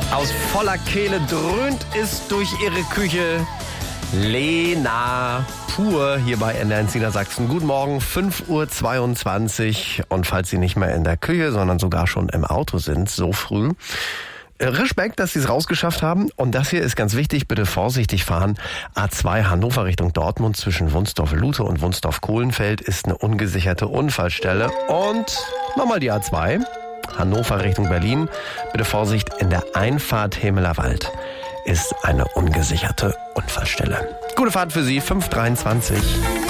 Aus voller Kehle dröhnt es durch ihre Küche. Lena Pur hier bei NDR Niedersachsen. Guten Morgen, 5:22 Uhr. Und falls Sie nicht mehr in der Küche, sondern sogar schon im Auto sind, so früh. Respekt, dass Sie es rausgeschafft haben. Und das hier ist ganz wichtig, bitte vorsichtig fahren. A2 Hannover Richtung Dortmund zwischen Wunsdorf-Lute und Wunsdorf-Kohlenfeld ist eine ungesicherte Unfallstelle. Und nochmal die A2 Hannover Richtung Berlin. Bitte Vorsicht, in der Einfahrt Hemelerwald ist eine ungesicherte Unfallstelle. Gute Fahrt für Sie, 5:23 Uhr.